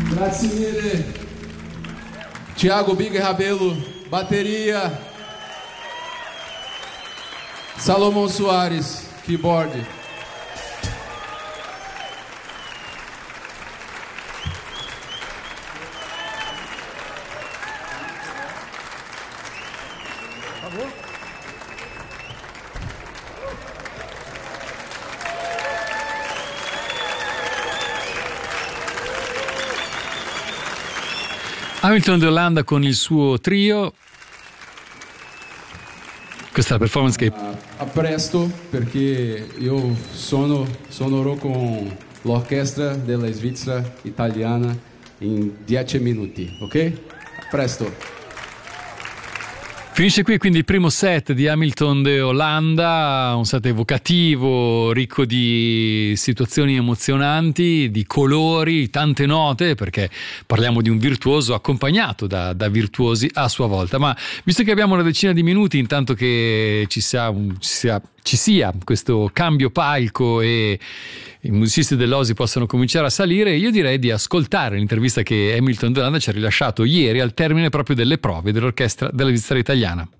Grazie mille. Thiago Big Rabelo, bateria. Salomão Soares, keyboard. Hamilton de Holanda con il suo trio. Questa è la performance che A presto, perché io suonerò con l'orchestra della Svizzera italiana in 10 minuti, ok? A presto. finisce qui quindi il primo set di Hamilton de Holanda, un set evocativo, ricco di situazioni emozionanti, di colori, tante note, perché parliamo di un virtuoso accompagnato da virtuosi a sua volta. Ma visto che abbiamo una decina di minuti, intanto che ci sia questo cambio palco e i musicisti dell'Osi possano cominciare a salire, io direi di ascoltare l'intervista che Hamilton de Holanda ci ha rilasciato ieri al termine proprio delle prove dell'orchestra della Svizzera italiana.